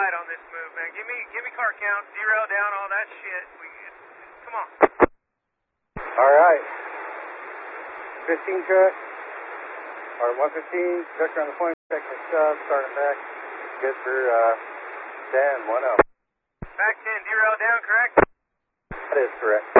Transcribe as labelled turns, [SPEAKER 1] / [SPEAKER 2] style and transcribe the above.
[SPEAKER 1] tight on this move, man. Give me car count, derail down, all that shit. Come on.
[SPEAKER 2] All right. 15 truck, or 115, truck on the point, checking the sub, starting back. Good for 10, 1-0.
[SPEAKER 1] Back 10, derail down, correct?
[SPEAKER 2] That is correct.